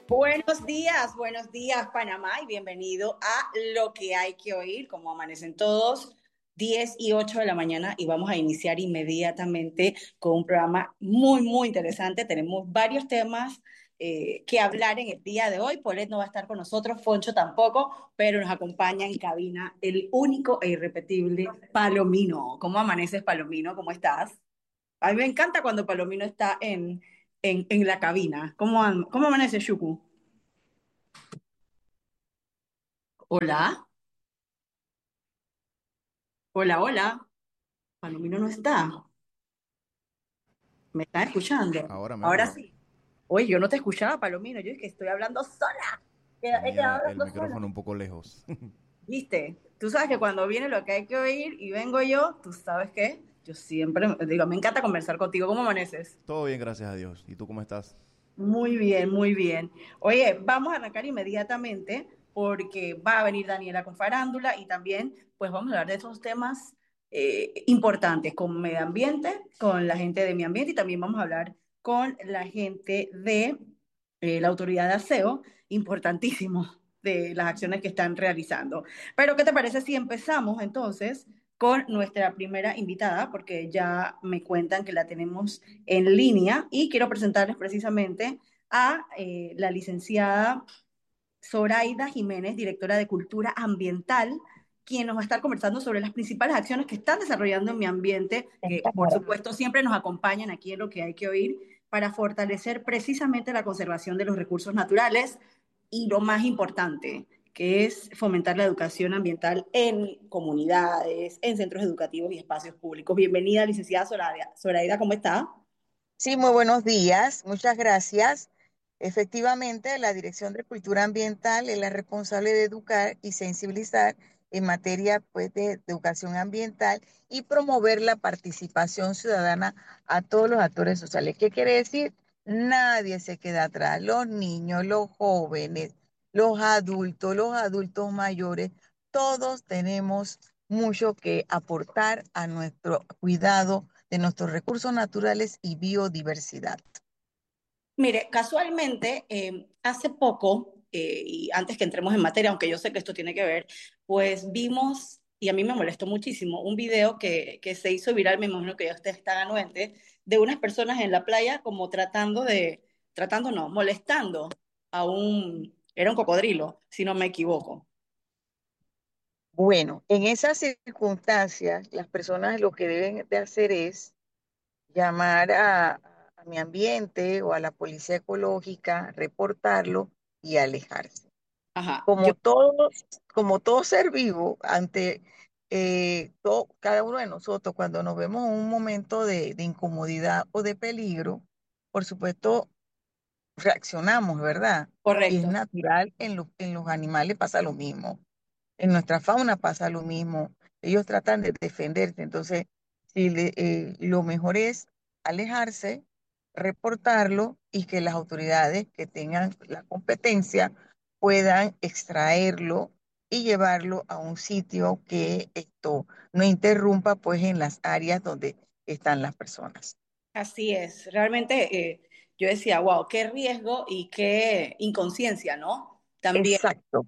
Buenos días Panamá y bienvenido a Lo que hay que oír, como amanecen todos, 10 y 8 de la mañana y vamos a iniciar inmediatamente con un programa muy interesante. Tenemos varios temas que hablar en el día de hoy. Polet no va a estar con nosotros, Foncho tampoco, pero nos acompaña en cabina el único e irrepetible Palomino. ¿Cómo amaneces, Palomino? ¿Cómo estás? A mí me encanta cuando Palomino está en la cabina. ¿Cómo amanece, Shuku? Hola, hola. Palomino no está. ¿Me están escuchando? Ahora me Ahora oye. sí. Oye, yo no te escuchaba, Palomino. Yo es que estoy hablando sola. He Tenía quedado el hablando sola. micrófono un poco lejos. ¿Viste? Tú sabes que cuando viene lo que hay que oír y vengo yo, ¿tú sabes qué? Yo siempre digo, me encanta conversar contigo. ¿Cómo amaneces? Todo bien, gracias a Dios. ¿Y tú cómo estás? Muy bien, muy bien. Oye, vamos a arrancar inmediatamente porque va a venir Daniela con farándula y también pues vamos a hablar de esos temas importantes con medio ambiente, con la gente de medio ambiente y también vamos a hablar con la gente de la autoridad de aseo, importantísimo de las acciones que están realizando. Pero ¿qué te parece si empezamos entonces con nuestra primera invitada? Porque ya me cuentan que la tenemos en línea y quiero presentarles precisamente a la licenciada Zoraida Jiménez, directora de Cultura Ambiental, quien nos va a estar conversando sobre las principales acciones que están desarrollando en mi ambiente, que por supuesto siempre nos acompañan aquí en lo que hay que oír, para fortalecer precisamente la conservación de los recursos naturales y lo más importante, que es fomentar la educación ambiental en comunidades, en centros educativos y espacios públicos. Bienvenida, licenciada Zoraida. Zoraida, ¿cómo está? Sí, muy buenos días, muchas gracias. Efectivamente, la Dirección de Cultura Ambiental es la responsable de educar y sensibilizar en materia pues, de educación ambiental y promover la participación ciudadana a todos los actores sociales. ¿Qué quiere decir? Nadie se queda atrás, los niños, los jóvenes, los adultos mayores, todos tenemos mucho que aportar a nuestro cuidado de nuestros recursos naturales y biodiversidad. Mire, casualmente, hace poco, y antes que entremos en materia, aunque yo sé que esto tiene que ver, pues vimos, y a mí me molestó muchísimo, un video que se hizo viral, me imagino que ya ustedes están anuentes, de unas personas en la playa como tratando no, molestando era un cocodrilo, si no me equivoco. Bueno, en esas circunstancias, las personas lo que deben de hacer es llamar a mi ambiente o a la policía ecológica, reportarlo y alejarse. Ajá, yo, Como todo, como todo ser vivo, ante cada uno de nosotros, cuando nos vemos en un momento de incomodidad o de peligro, por supuesto, reaccionamos, ¿verdad? Y es correcto. natural, en los animales pasa lo mismo. En nuestra fauna pasa lo mismo. Ellos tratan de defenderse. Entonces, lo mejor es alejarse, reportarlo y que las autoridades que tengan la competencia puedan extraerlo y llevarlo a un sitio que esto no interrumpa pues en las áreas donde están las personas. Así es, realmente yo decía, wow, qué riesgo y qué inconsciencia, ¿no? También Exacto.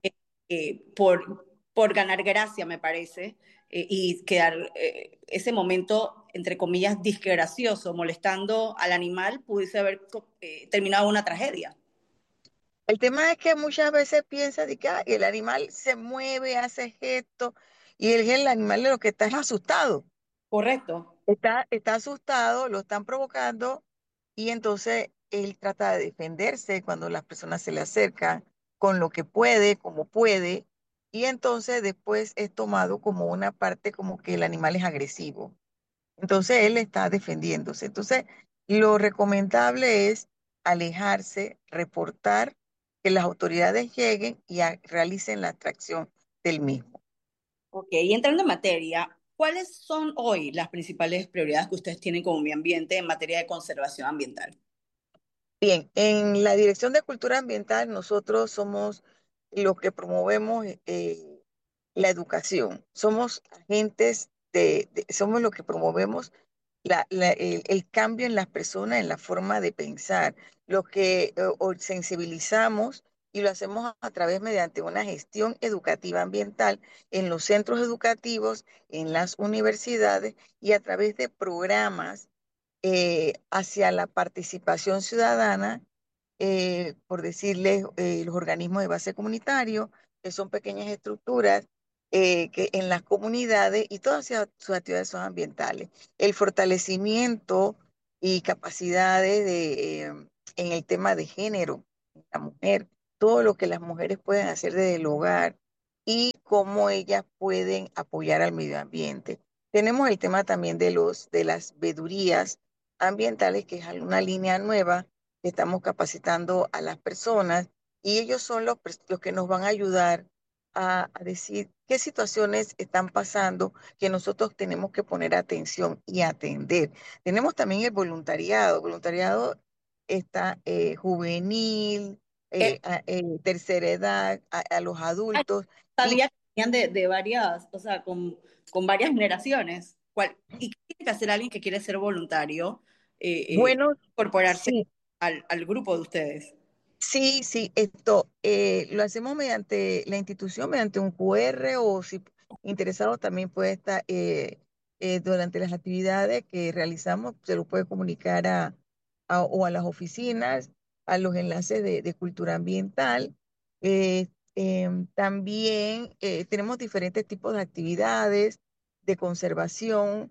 por ganar gracia, me parece, y quedar ese momento, entre comillas, disque gracioso, molestando al animal, pudiese haber terminado en una tragedia. El tema es que muchas veces piensa de que el animal se mueve, hace gestos, y el animal lo que está es asustado. Correcto. Está asustado, lo están provocando, y entonces él trata de defenderse cuando las personas se le acercan con lo que puede, como puede, y entonces después es tomado como una parte como que el animal es agresivo. Entonces él está defendiéndose. Entonces, lo recomendable es alejarse, reportar, que las autoridades lleguen y realicen la atracción del mismo. Ok, y entrando en materia, ¿cuáles son hoy las principales prioridades que ustedes tienen como medio ambiente en materia de conservación ambiental? Bien, en la Dirección de Cultura Ambiental nosotros somos los que promovemos la educación. Somos agentes somos los que promovemos el cambio en las personas, en la forma de pensar, lo que o sensibilizamos y lo hacemos a través mediante una gestión educativa ambiental en los centros educativos, en las universidades y a través de programas hacia la participación ciudadana, por decirles, los organismos de base comunitario, que son pequeñas estructuras que en las comunidades y todas sus actividades son ambientales. El fortalecimiento y capacidades en el tema de género, la mujer, todo lo que las mujeres pueden hacer desde el hogar y cómo ellas pueden apoyar al medio ambiente. Tenemos el tema también de las vedurías ambientales, que es una línea nueva que estamos capacitando a las personas y ellos son los que nos van a ayudar a decir qué situaciones están pasando que nosotros tenemos que poner atención y atender. Tenemos también el voluntariado está juvenil, tercera edad, a los adultos. Y Sabía que venían de varias, o sea, con varias generaciones. ¿Y qué tiene que hacer alguien que quiere ser voluntario? bueno, Incorporarse sí, al grupo de ustedes. sí, sí, esto lo hacemos mediante la institución, mediante un QR o si interesado también puede estar durante las actividades que realizamos, se lo puede comunicar o a las oficinas, a los enlaces de cultura ambiental. Eh, También tenemos diferentes tipos de actividades de conservación.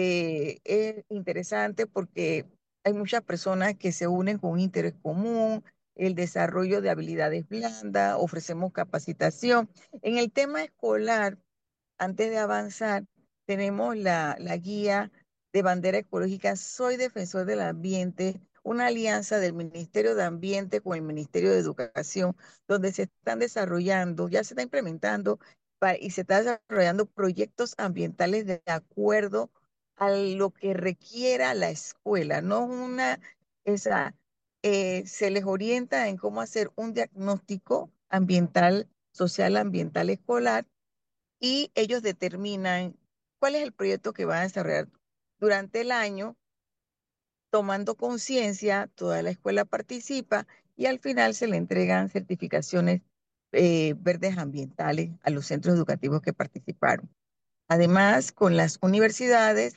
Es interesante porque hay muchas personas que se unen con un interés común, el desarrollo de habilidades blandas, ofrecemos capacitación. En el tema escolar, antes de avanzar, tenemos la guía de bandera ecológica Soy Defensor del Ambiente, una alianza del Ministerio de Ambiente con el Ministerio de Educación, donde se están desarrollando, ya se está implementando y se está desarrollando proyectos ambientales de acuerdo a lo que requiera la escuela, no una, esa, se les orienta en cómo hacer un diagnóstico ambiental, social, ambiental, escolar, y ellos determinan cuál es el proyecto que van a desarrollar durante el año, tomando conciencia, toda la escuela participa y al final se le entregan certificaciones verdes ambientales a los centros educativos que participaron. Además, con las universidades,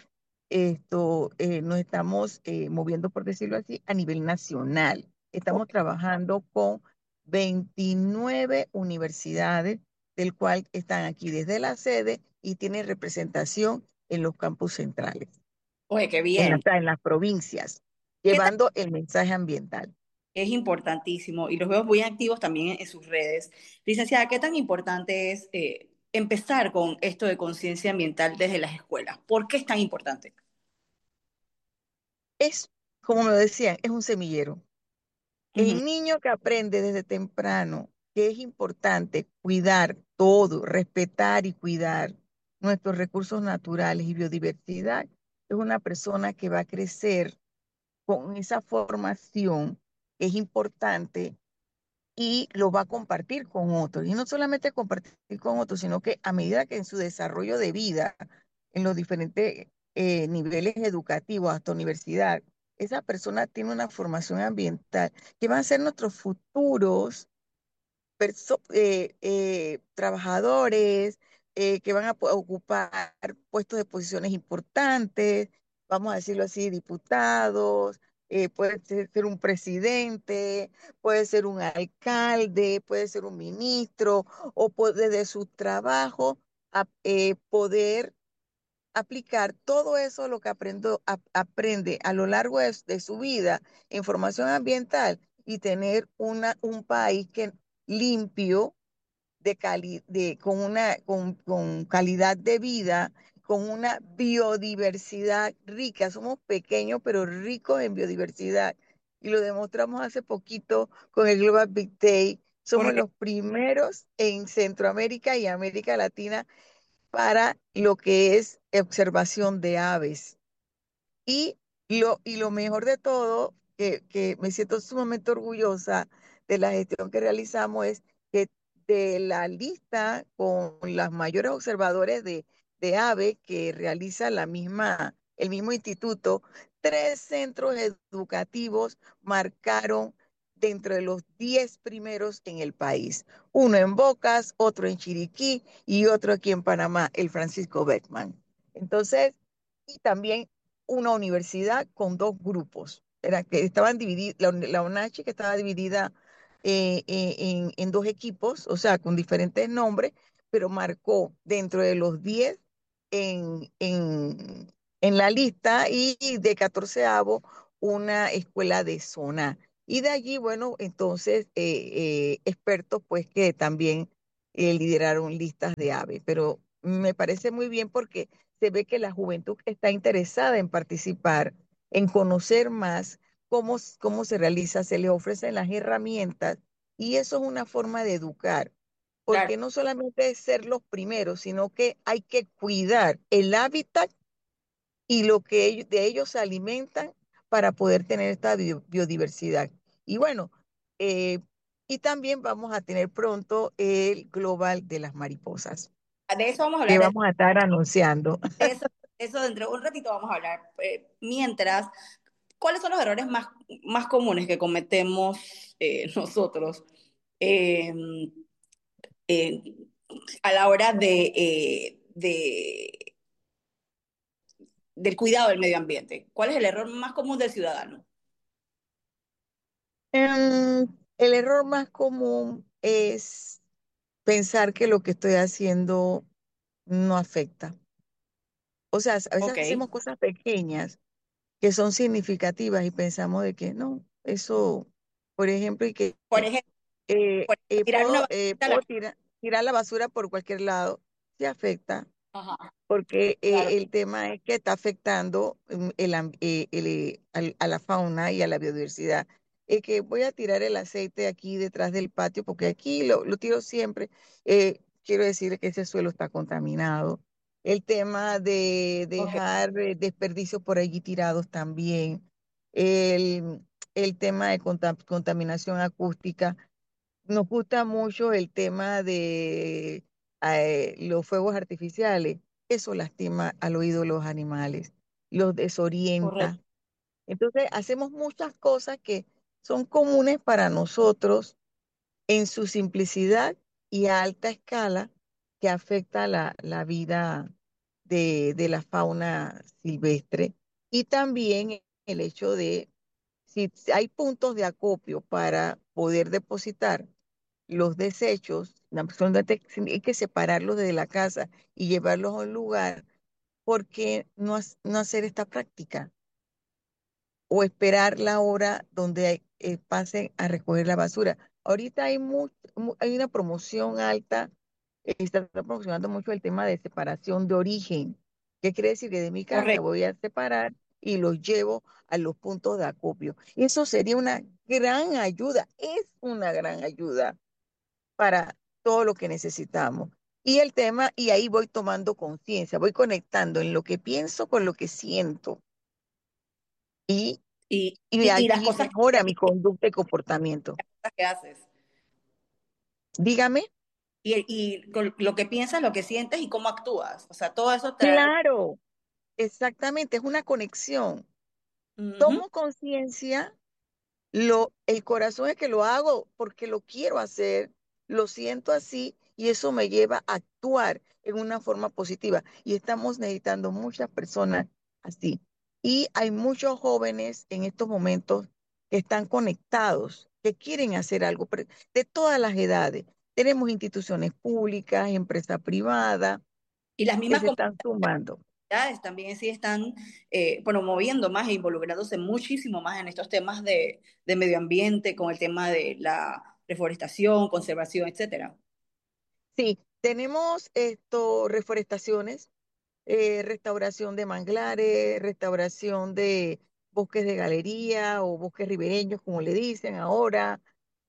nos estamos moviendo, por decirlo así, a nivel nacional. Estamos trabajando con 29 universidades, del cual están aquí desde la sede y tienen representación en los campus centrales, Oye, qué bien. en las provincias, ¿Qué tal? llevando el mensaje ambiental. Es importantísimo y los veo muy activos también en sus redes. Licenciada, ¿qué tan importante es empezar con esto de conciencia ambiental desde las escuelas? ¿Por qué es tan importante? Es, como me lo decían, es un semillero. Ujú. El niño que aprende desde temprano que es importante cuidar todo, respetar y cuidar nuestros recursos naturales y biodiversidad, es una persona que va a crecer con esa formación que es importante y lo va a compartir con otros. Y no solamente compartir con otros, sino que a medida que en su desarrollo de vida, en los diferentes niveles educativos hasta universidad, esa persona tiene una formación ambiental que van a ser nuestros futuros trabajadores que van a ocupar puestos de posiciones importantes, vamos a decirlo así, diputados, puede ser un presidente, puede ser un alcalde, puede ser un ministro, o puede de su trabajo poder aplicar todo eso, lo que aprende a lo largo de su vida en formación ambiental y tener un país limpio, con calidad de vida, con una biodiversidad rica. Somos pequeños, pero ricos en biodiversidad. Y lo demostramos hace poquito con el Global Big Day. Somos Porque, los primeros en Centroamérica y América Latina para lo que es observación de aves. Y lo mejor de todo, que me siento sumamente orgullosa de la gestión que realizamos, es que de la lista con las mayores observadores de aves que realiza la misma el mismo instituto, 3 centros educativos marcaron dentro de los 10 primeros en el país. Uno en Bocas, otro en Chiriquí y otro aquí en Panamá, el Francisco Beckman. Entonces, y también una universidad con 2 grupos. Era que estaban divididos, la UNACHI que estaba dividida en 2 equipos, o sea, con diferentes nombres, pero marcó dentro de los 10 en, en, en la lista y de 14avo una escuela de zona. Y de allí, bueno, entonces expertos pues que también lideraron listas de AVE, pero me parece muy bien porque se ve que la juventud está interesada en participar, en conocer más cómo se realiza, se les ofrecen las herramientas y eso es una forma de educar, Claro. porque no solamente es ser los primeros, sino que hay que cuidar el hábitat y lo que de ellos se alimentan para poder tener esta biodiversidad. Y bueno, eh, y también vamos a tener pronto el Global de las Mariposas, De eso vamos a que hablar, vamos a estar anunciando. eso, eso dentro de un ratito vamos a hablar. Mientras, ¿cuáles son los errores más comunes que cometemos nosotros eh, eh, a la hora del cuidado del medio ambiente? ¿Cuál es el error más común del ciudadano? El error más común es pensar que lo que estoy haciendo no afecta. O sea, a veces Ok. hacemos cosas pequeñas que son significativas y pensamos de que no, eso, por ejemplo, y que Por ejemplo, tirar una basura a la puedo tirar la basura por cualquier lado, sí afecta, Ajá, porque claro, el tema es que está afectando a la fauna y a la biodiversidad. Que voy a tirar el aceite aquí detrás del patio, porque aquí lo tiro siempre. Quiero decir que ese suelo está contaminado. El tema de ok, dejar desperdicios por allí tirados también. El, el tema de contaminación acústica. Nos gusta mucho el tema de los fuegos artificiales. Eso lastima al oído de los animales, los correcto, desorienta. Entonces, hacemos muchas cosas que son comunes para nosotros en su simplicidad y a alta escala que afecta la vida de la fauna silvestre. Y también el hecho de, si hay puntos de acopio para poder depositar los desechos, hay que separarlos de la casa y llevarlos a un lugar, porque no hacer esta práctica o esperar la hora donde pasen a recoger la basura. Ahorita hay una promoción alta, está promocionando mucho el tema de separación de origen. ¿Qué quiere decir? Que de mi casa correcto. voy a separar y los llevo a los puntos de acopio. Y eso sería una gran ayuda, es una gran ayuda para todo lo que necesitamos. Y el tema, y ahí voy tomando conciencia, voy conectando en lo que pienso con lo que siento y, Y las y cosas mejora mi conducta y comportamiento. que haces. Dígame, Y con lo que piensas, lo que sientes y cómo actúas. O sea, todo eso trae. claro, exactamente, es una conexión. Ujú, Tomo conciencia. El corazón es que lo hago porque lo quiero hacer, lo siento así y eso me lleva a actuar en una forma positiva. Y estamos necesitando muchas personas así. Y hay muchos jóvenes en estos momentos que están conectados, que quieren hacer algo de todas las edades. Tenemos instituciones públicas, empresa privada, y las que mismas se están sumando. comunidades también sí están promoviendo más e involucrándose muchísimo más en estos temas de medio ambiente, con el tema de la reforestación, conservación, etcétera. Sí, tenemos reforestaciones, restauración de manglares, restauración de bosques de galería o bosques ribereños, como le dicen ahora.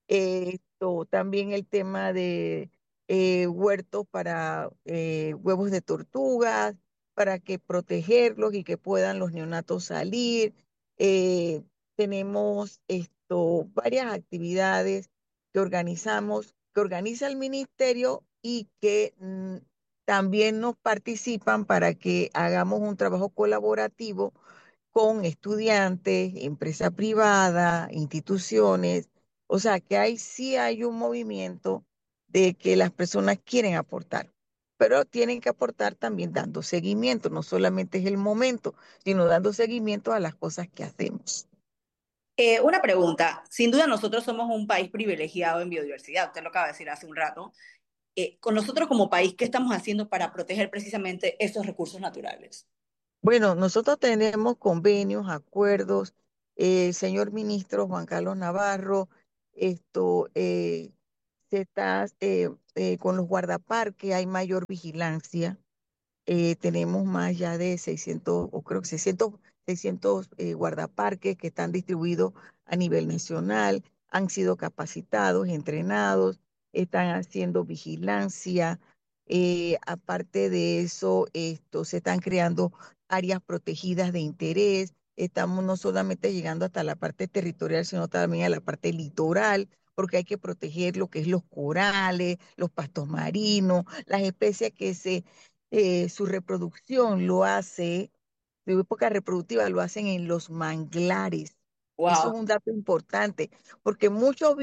También el tema de huertos para huevos de tortugas, para que protegerlos y que puedan los neonatos salir. Eh, Tenemos varias actividades que organiza el ministerio y que también nos participan para que hagamos un trabajo colaborativo con estudiantes, empresa privada, instituciones. O sea que sí hay un movimiento de que las personas quieren aportar, pero tienen que aportar también dando seguimiento, no solamente es el momento, sino dando seguimiento a las cosas que hacemos. Una pregunta. Sin duda nosotros somos un país privilegiado en biodiversidad. Usted lo acaba de decir hace un rato. Con nosotros como país, ¿qué estamos haciendo para proteger precisamente esos recursos naturales? Bueno, nosotros tenemos convenios, acuerdos. El señor ministro Juan Carlos Navarro, esto se está con los guardaparques, hay mayor vigilancia. Tenemos más ya de 600, o creo que 600 guardaparques que están distribuidos a nivel nacional, han sido capacitados, entrenados, están haciendo vigilancia. Aparte de eso, se están creando áreas protegidas de interés. Estamos no solamente llegando hasta la parte territorial, sino también a la parte litoral, porque hay que proteger lo que es los corales, los pastos marinos, las especies que su reproducción lo hace, su época reproductiva lo hacen en los manglares. Eso Wow, es un dato importante, porque muchos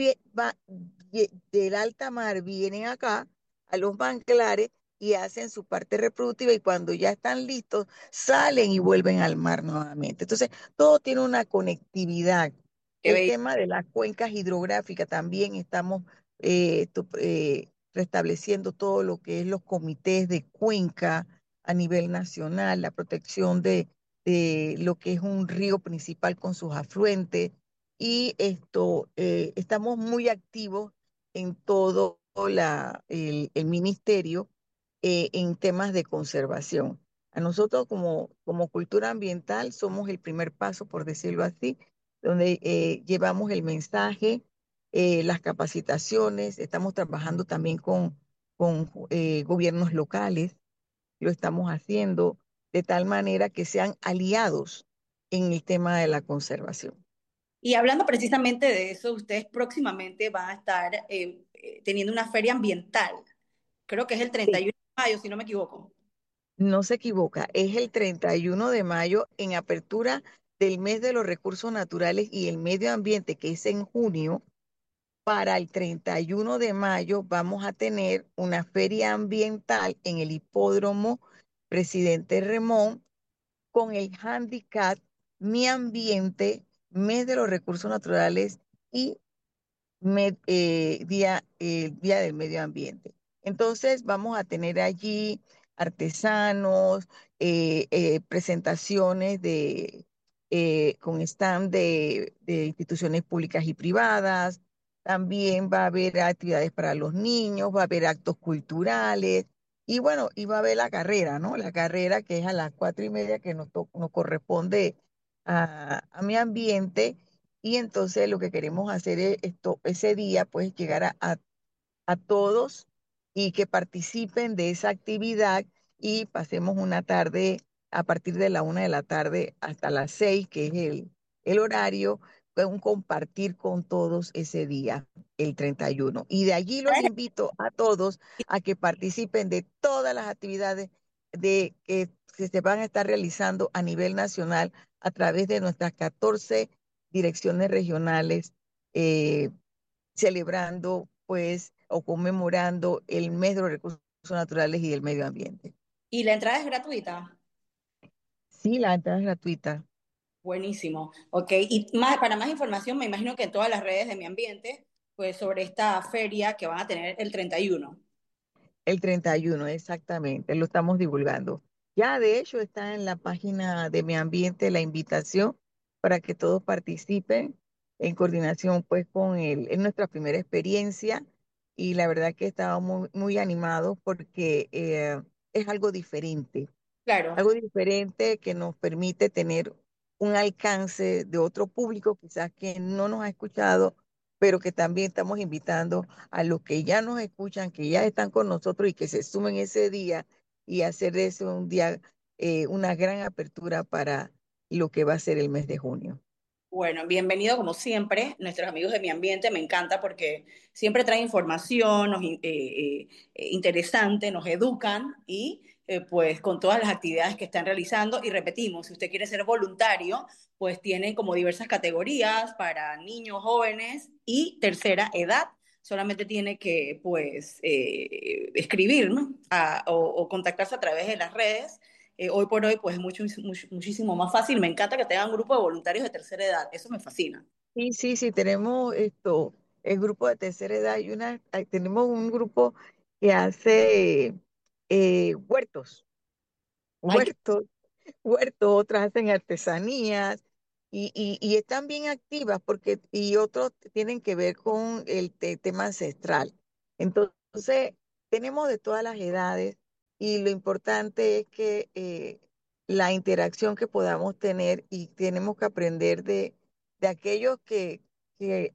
del alta mar vienen acá a los manglares y hacen su parte reproductiva y cuando ya están listos, salen y vuelven al mar nuevamente. Entonces, todo tiene una conectividad. qué El bello. tema de las cuencas hidrográficas también estamos restableciendo todo lo que es los comités de cuenca a nivel nacional, la protección de lo que es un río principal con sus afluentes. Y estamos muy activos en todo el ministerio en temas de conservación. A nosotros como cultura ambiental somos el primer paso, por decirlo así, donde llevamos el mensaje, las capacitaciones, estamos trabajando también con gobiernos locales, lo estamos haciendo de tal manera que sean aliados en el tema de la conservación. Y hablando precisamente de eso, ustedes próximamente van a estar teniendo una feria ambiental. Creo que es el Sí. 31 de mayo, si no me equivoco. No se equivoca, es el 31 de mayo en apertura del mes de los recursos naturales y el medio ambiente, que es en junio. Para el 31 de mayo vamos a tener una feria ambiental en el hipódromo Presidente Remón con el handicap Mi Ambiente, Mes de los Recursos Naturales y Día del Medio Ambiente. Entonces vamos a tener allí artesanos, presentaciones con stand de instituciones públicas y privadas. También va a haber actividades para los niños, va a haber actos culturales. Y bueno, y va a haber la carrera, ¿no? La carrera que es a las 4:30 que nos corresponde a mi ambiente y entonces lo que queremos hacer es ese día, pues llegar a todos y que participen de esa actividad y pasemos una tarde a partir de la 1 de la tarde hasta las 6, que es el horario, un compartir con todos ese día, el 31. Y de allí los invito a todos a que participen de todas las actividades que se van a estar realizando a nivel nacional a través de nuestras 14 direcciones regionales, eh, celebrando pues o conmemorando el mes de los recursos naturales y del medio ambiente. Y la entrada es gratuita. Sí, la entrada es gratuita. Buenísimo. Ok, y para más información, me imagino que en todas las redes de mi ambiente, pues sobre esta feria que van a tener el 31. El 31 exactamente, lo estamos divulgando. Ya de hecho está en la página de Mi Ambiente la invitación para que todos participen en coordinación pues con es nuestra primera experiencia y la verdad que estamos muy animados porque es Claro. algo diferente que nos permite tener un alcance de otro público, quizás que no nos ha escuchado, pero que también estamos invitando a los que ya nos escuchan, que ya están con nosotros y que se sumen ese día y hacer de eso un día, una gran apertura para lo que va a ser el mes de junio. Bueno, bienvenido como siempre, nuestros amigos de Mi Ambiente, me encanta porque siempre traen información interesante, nos educan y pues con todas las actividades que están realizando. Y repetimos, si usted quiere ser voluntario, pues tienen como diversas categorías para niños, jóvenes y tercera edad. Solamente tiene que pues escribir, ¿no? O contactarse a través de las redes. Hoy por hoy, pues es muchísimo más fácil. Me encanta que tengan un grupo de voluntarios de tercera edad. Eso me fascina. Sí, sí, sí, tenemos el grupo de tercera edad y tenemos un grupo que hace huertos, Ay, qué huertos huertos, otras hacen artesanías y están bien activas y otros tienen que ver con el tema ancestral. Entonces, tenemos de todas las edades y lo importante es que la interacción que podamos tener y tenemos que aprender de aquellos que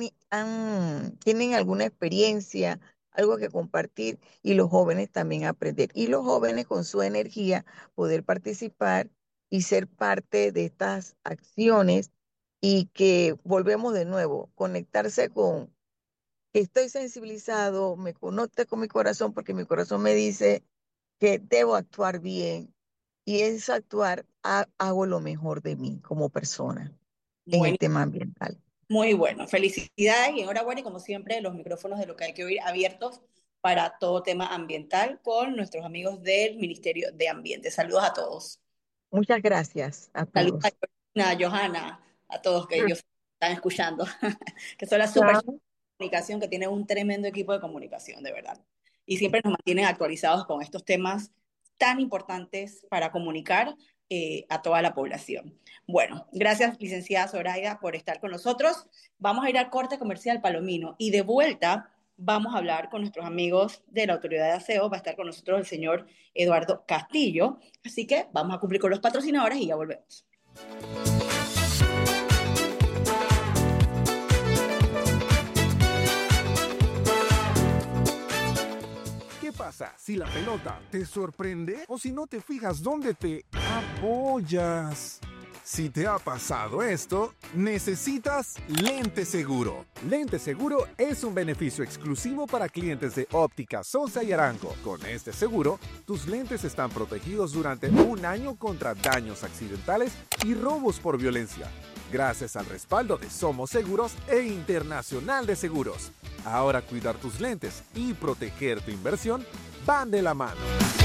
tienen alguna experiencia, algo que compartir y los jóvenes también aprender. Y los jóvenes con su energía poder participar y ser parte de estas acciones y que volvemos de nuevo, conectarse con, estoy sensibilizado, me conecto con mi corazón porque mi corazón me dice que debo actuar bien y es actuar, hago lo mejor de mí como persona en el bueno, tema ambiental. muy bueno. Felicidades y enhorabuena. Y como siempre, los micrófonos de Lo que hay que oír abiertos para todo tema ambiental con nuestros amigos del Ministerio de Ambiente. Saludos a todos. Muchas gracias a Saludos a todos. Georgina, a Johanna, a todos que ellos están escuchando, que son las super Chao. comunicación, que tiene un tremendo equipo de comunicación, de verdad. Y siempre nos mantienen actualizados con estos temas tan importantes para comunicar a toda la población. Bueno, gracias, licenciada Zoraida, por estar con nosotros. Vamos a ir al corte comercial Palomino y de vuelta vamos a hablar con nuestros amigos de la Autoridad de Aseo. Va a estar con nosotros el señor Eduardo Castillo. Así que vamos a cumplir con los patrocinadores y ya volvemos. ¿Qué pasa si la pelota te sorprende o si no te fijas dónde te apoyas? Si te ha pasado esto, necesitas Lente Seguro. Lente Seguro es un beneficio exclusivo para clientes de Óptica Sosa y Arango. Con este seguro, tus lentes están protegidos durante un año contra daños accidentales y robos por violencia, gracias al respaldo de Somos Seguros e Internacional de Seguros. Ahora cuidar tus lentes y proteger tu inversión van de la mano.